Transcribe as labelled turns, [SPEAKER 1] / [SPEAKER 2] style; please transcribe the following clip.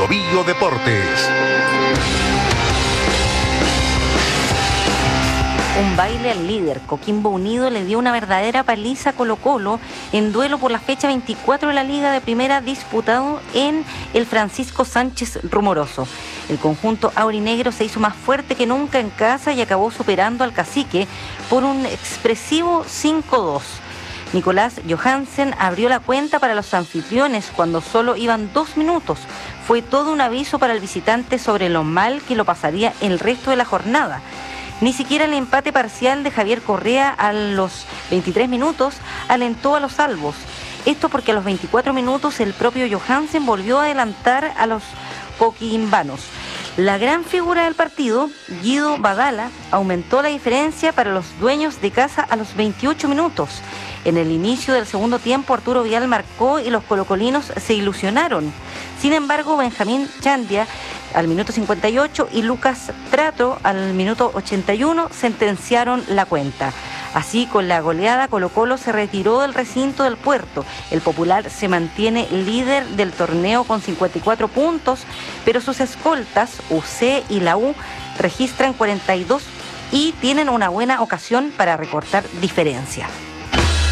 [SPEAKER 1] Bio Deportes.
[SPEAKER 2] Un baile al líder. Coquimbo Unido le dio una verdadera paliza a Colo-Colo en duelo por la fecha 24 de la Liga de Primera disputado en el Francisco Sánchez Rumoroso. El conjunto aurinegro se hizo más fuerte que nunca en casa y acabó superando al Cacique por un expresivo 5-2. Nicolás Johansen abrió la cuenta para los anfitriones cuando solo iban 2 minutos. Fue todo un aviso para el visitante sobre lo mal que lo pasaría el resto de la jornada. Ni siquiera el empate parcial de Javier Correa a los 23 minutos alentó a los salvos. Esto porque a los 24 minutos el propio Johansen volvió a adelantar a los coquimbanos. La gran figura del partido, Guido Badala, aumentó la diferencia para los dueños de casa a los 28 minutos. En el inicio del segundo tiempo, Arturo Vidal marcó y los colocolinos se ilusionaron. Sin embargo, Benjamín Chandia al minuto 58 y Lucas Prato al minuto 81 sentenciaron la cuenta. Así, con la goleada, Colo-Colo se retiró del recinto del Puerto. El Popular se mantiene líder del torneo con 54 puntos, pero sus escoltas, UC y la U, registran 42 y tienen una buena ocasión para recortar diferencia.